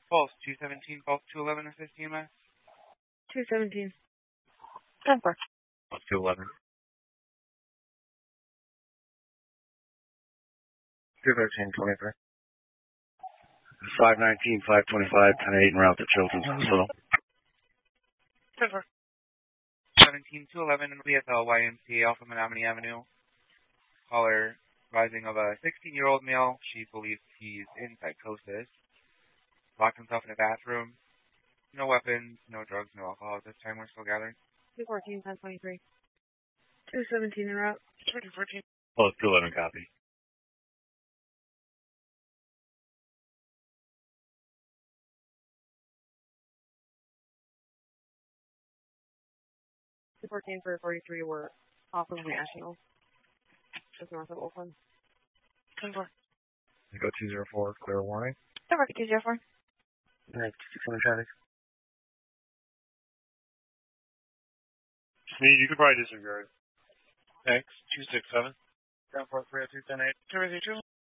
Pulse 217, Pulse 211, assist EMS. 217. 10-4. Pulse 211. 213, 23. 519, 525, 10-8 en route to Children's Hospital. 10-4. 17-211 in BSL YMCA off of Menominee Avenue. Caller advising of a 16-year-old male. She believes he's in psychosis. Locked himself in a bathroom. No weapons, no drugs, no alcohol. At this time, we're still gathering. 214, 1023. 217 en route. 214. Pulse 211, copy. 214 for 43 were off of National. Just north of Oakland. 10-4. Go 204, clear warning. 204. Alright, 261 traffic. Sneed, you could probably disregard. X 267. Ground 4302, 10-8. 232.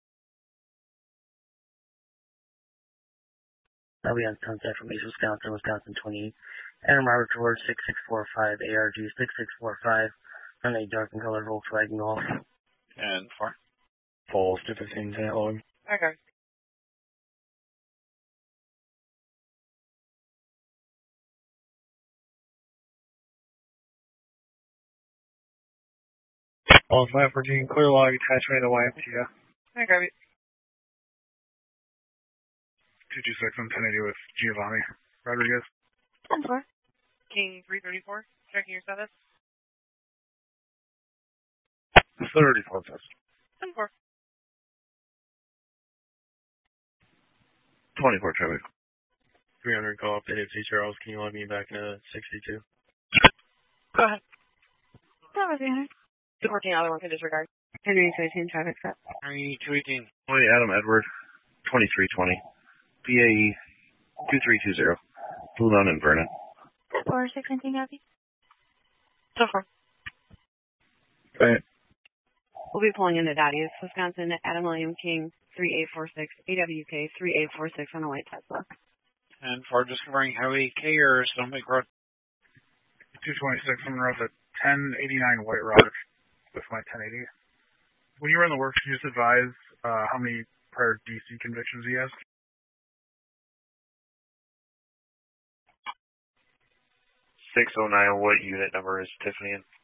I'll be on contact from East Wisconsin, Wisconsin 28. Adam Robert George 6645, ARG 6645, on a dark and colored Volkswagen Golf. And 4. Pulse 215, St. Louis. Okay. Pulse 514, clear log attachment to YMTF. Okay. 226 on 1080 with Giovanni Rodriguez. 10-4. King 334, checking your status. 34 plus. 10-4. 24 traffic. 300 call updated C. Charles. Can you log me back to 62? Go ahead. That was 300. 214, other one can disregard. Henry 13, traffic set. Henry 218. Adam Edward 2320. PAE 2320. Blue Mountain Vernon. 4619, happy? 10-4. Go ahead. We'll be pulling into Dottie, Wisconsin, Adam William King 3846, AWK 3846 on a white Tesla. And for just covering Highway K or Stonebake Road. 226 on the road at 1089 White Rock with my 1080. When you were in the work, can you just advise how many prior DC convictions he has? 609, what unit number is Tiffany in?